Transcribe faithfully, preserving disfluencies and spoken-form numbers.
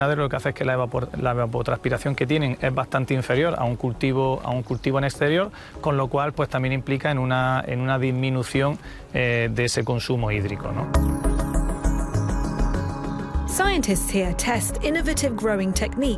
Lo que hace es que la, evapor, la evapotranspiración que tienen es bastante inferior a un cultivo, a un cultivo en exterior, con lo cual pues también implica en una, en una disminución eh, de ese consumo hídrico, ¿no? Scientists here test innovative growing techniques